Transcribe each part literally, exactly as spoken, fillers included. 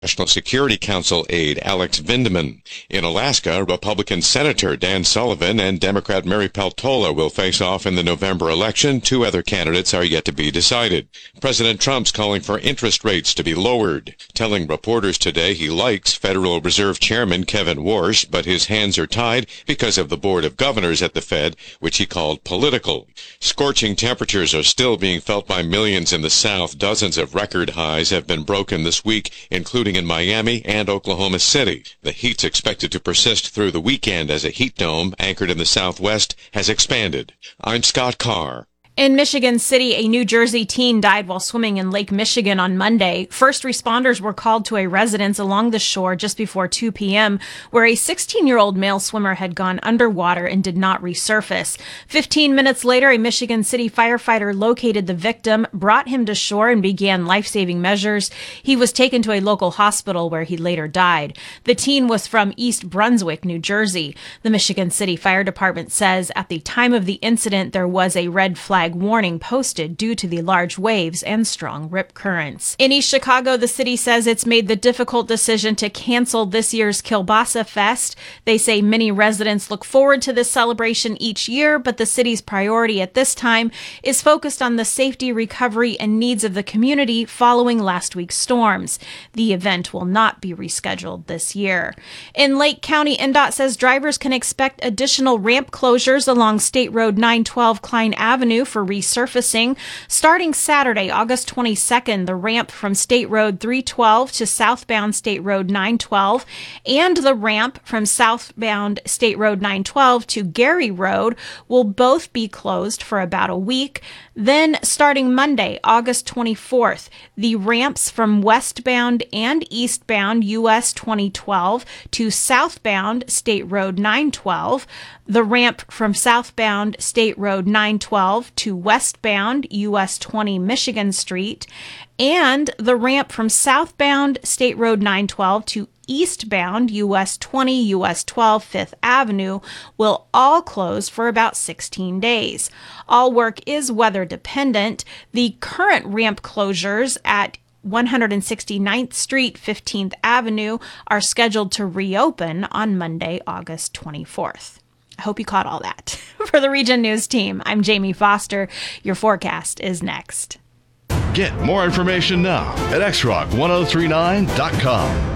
National Security Council aide Alex Vindman. In Alaska, Republican Senator Dan Sullivan and Democrat Mary Peltola will face off in the November election. Two other candidates are yet to be decided. President Trump's calling for interest rates to be lowered, telling reporters today he likes Federal Reserve Chairman Kevin Warsh, but his hands are tied because of the Board of Governors at the Fed, which he called political. Scorching temperatures are still being felt by millions in the South. Dozens of record highs have been broken this week, including in Miami and Oklahoma City. The heat's expected to persist through the weekend as a heat dome anchored in the Southwest has expanded. I'm Scott Carr. In Michigan City, a New Jersey teen died while swimming in Lake Michigan on Monday. First responders were called to a residence along the shore just before two p.m., where a sixteen-year-old male swimmer had gone underwater and did not resurface. Fifteen minutes later, a Michigan City firefighter located the victim, brought him to shore, and began life-saving measures. He was taken to a local hospital where he later died. The teen was from East Brunswick, New Jersey. The Michigan City Fire Department says at the time of the incident, there was a red flag warning posted due to the large waves and strong rip currents. In East Chicago, the city says it's made the difficult decision to cancel this year's Kielbasa Fest. They say many residents look forward to this celebration each year, but the city's priority at this time is focused on the safety, recovery, and needs of the community following last week's storms. The event will not be rescheduled this year. In Lake County, N D O T says drivers can expect additional ramp closures along State Road nine twelve Klein Avenue for resurfacing. Starting Saturday, August twenty-second, the ramp from State Road three twelve to southbound State Road nine twelve and the ramp from southbound State Road nine twelve to Gary Road will both be closed for about a week. Then, starting Monday, August twenty-fourth, the ramps from westbound and eastbound U S twenty twelve to southbound State Road nine twelve, the ramp from southbound State Road nine twelve to westbound U S twenty Michigan Street, and the ramp from southbound State Road nine twelve to eastbound U S twenty, U S twelve, Fifth Avenue will all close for about sixteen days. All work is weather dependent. The current ramp closures at one hundred sixty-ninth Street, fifteenth Avenue are scheduled to reopen on Monday, August twenty-fourth. I hope you caught all that. For the Region News team, I'm Jamie Foster. Your forecast is next. Get more information now at x rock ten thirty-nine dot com.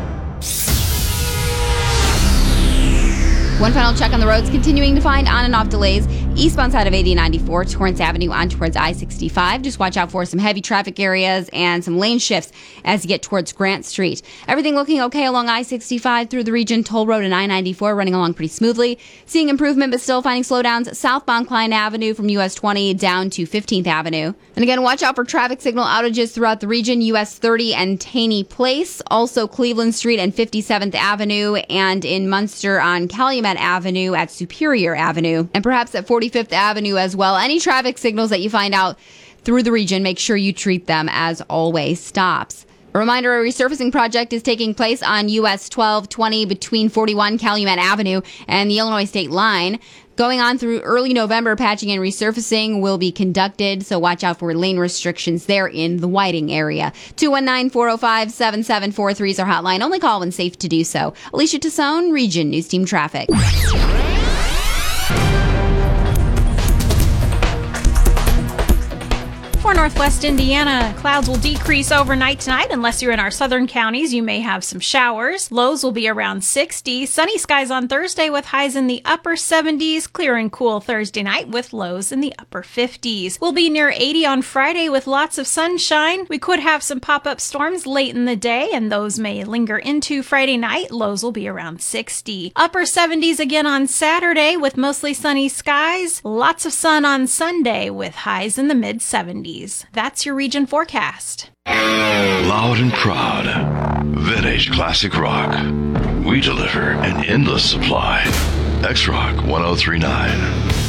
One final check on the roads, continuing to find on and off delays. Eastbound side of eighty ninety-four, Torrance Avenue on towards I sixty-five. Just watch out for some heavy traffic areas and some lane shifts as you get towards Grant Street. Everything looking okay along I sixty-five through the region. Toll Road and I ninety-four running along pretty smoothly. Seeing improvement, but still finding slowdowns. Southbound Klein Avenue from U S twenty down to fifteenth Avenue. And again, watch out for traffic signal outages throughout the region. U S thirty and Taney Place. Also Cleveland Street and fifty-seventh Avenue. And in Munster on Calumet Avenue at Superior Avenue. And perhaps at forty-fifth Avenue as well. Any traffic signals that you find out through the region, make sure you treat them as always stops. A reminder, a resurfacing project is taking place on U S twelve twenty between forty-one Calumet Avenue and the Illinois State Line. Going on through early November, patching and resurfacing will be conducted, so watch out for lane restrictions there in the Whiting area. two one nine, four oh five, seven seven four three is our hotline. Only call when safe to do so. Alicia Tassone, Region News Team Traffic. For Northwest Indiana, clouds will decrease overnight tonight. Unless you're in our southern counties, you may have some showers. Lows will be around sixty. Sunny skies on Thursday with highs in the upper seventies. Clear and cool Thursday night with lows in the upper fifties. We'll be near eighty on Friday with lots of sunshine. We could have some pop-up storms late in the day, and those may linger into Friday night. Lows will be around sixty. Upper seventies again on Saturday with mostly sunny skies. Lots of sun on Sunday with highs in the mid seventies. That's your region forecast. Loud and proud. Vintage classic rock. We deliver an endless supply. X Rock ten thirty-nine.